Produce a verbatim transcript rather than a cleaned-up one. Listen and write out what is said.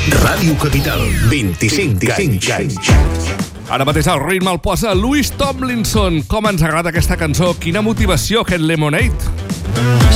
Ràdio Capital, vint-i-cinc anys. Ara mateix el ritme el posa Louis Tomlinson. Com ens agrada aquesta cançó, quina motivació, aquest Lemonade.